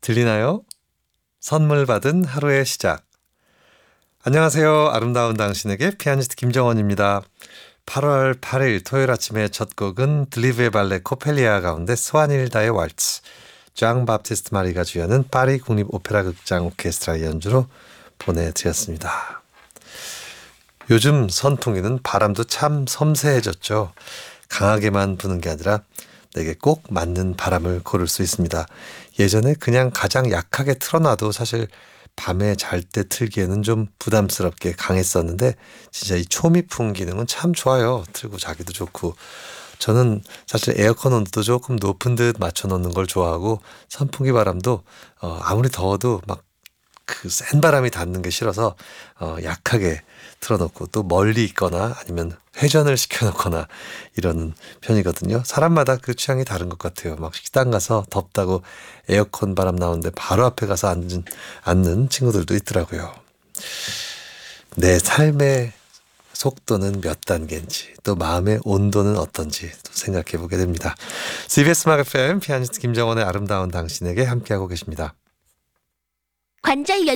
들리나요? 선물 받은 하루의 시작. 안녕하세요. 아름다운 당신에게 피아니스트 김정원입니다. 8월 8일 토요일 아침의 첫 곡은 들리브의 발레 코펠리아 가운데 스와닐다의 왈츠, 장 바프티스트 마리가 주연은 파리 국립오페라 극장 오케스트라 연주로 보내드렸습니다. 요즘 선풍기는 바람도 참 섬세해졌죠. 강하게만 부는 게 아니라 내게 꼭 맞는 바람을 고를 수 있습니다. 예전에 그냥 가장 약하게 틀어놔도 사실 밤에 잘 때 틀기에는 좀 부담스럽게 강했었는데 진짜 이 초미풍 기능은 참 좋아요. 틀고 자기도 좋고. 저는 사실 에어컨 온도도 조금 높은 듯 맞춰놓는 걸 좋아하고 선풍기 바람도 아무리 더워도 막 그 센 바람이 닿는 게 싫어서 약하게 틀어놓고 또 멀리 있거나 아니면 회전을 시켜놓거나 이러는 편이거든요. 사람마다 그 취향이 다른 것 같아요. 막 식당 가서 덥다고 에어컨 바람 나오는데 바로 앞에 가서 앉는 친구들도 있더라고요. 내 삶의 속도는 몇 단계인지 또 마음의 온도는 어떤지 또 생각해 보게 됩니다. CBS 음악 FM 피아니스트 김정원의 아름다운 당신에게 함께하고 계십니다. 관절